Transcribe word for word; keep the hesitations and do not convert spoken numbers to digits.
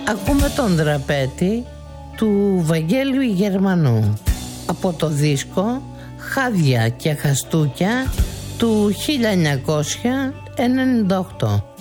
Ακούμε τον Δραπέτη του Βαγγέλιου Γερμανού από το δίσκο Χάδια και Χαστούκια του χίλια εννιακόσια ενενήντα οκτώ.